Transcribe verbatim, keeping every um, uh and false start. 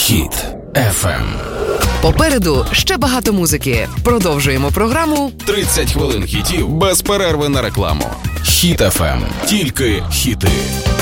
Хіт еф ем. Попереду ще багато музики. Продовжуємо програму тридцять хвилин хітів без перерви на рекламу. Хіт еф ем. Тільки хіти.